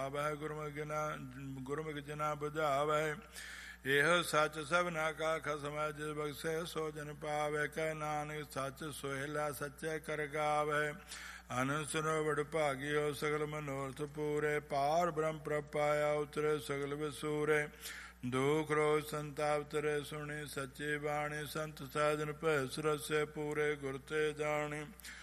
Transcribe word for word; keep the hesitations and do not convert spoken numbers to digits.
ਵਹਿ ਗੁਰਮੁਖ ਜਨਾ ਗੁਰਮੁਖ ਜਨਾ ਬੁਝਾਵੈ। ਇਹ ਸੱਚ ਸਭਨਾ ਕਾ ਖਸਮੈ ਜਿਸ ਬਖਸ਼ੈ ਸੋ ਜਨ ਪਾਵੈ। ਕਹਿ ਨਾਨਕ ਸੱਚ ਸੋਹਿਲਾ ਸੱਚੇ ਕਰ ਗਾਵੈ। ਅਨੰਦ ਸੁਨੋ ਵਡ ਭਾਗਿਓ ਸਗਲ ਮਨੋਰਥ ਪੂਰੇ। ਪਾਰ ਬ੍ਰਹਮ ਪ੍ਰਭ ਪਾਇਆ ਉਤਰੇ ਸਗਲ ਵਿਸੂਰੇ। ਦੁਖ ਰੋਗ ਸੰਤਾਪ ਤਰੇ ਸੁਣੀ ਸੱਚੀ ਬਾਣੀ। ਸੰਤ ਸਾਜਨ ਭੈ ਸਰਸੇ ਪੂਰੇ ਗੁਰ ਤੇ ਜਾਣੀ।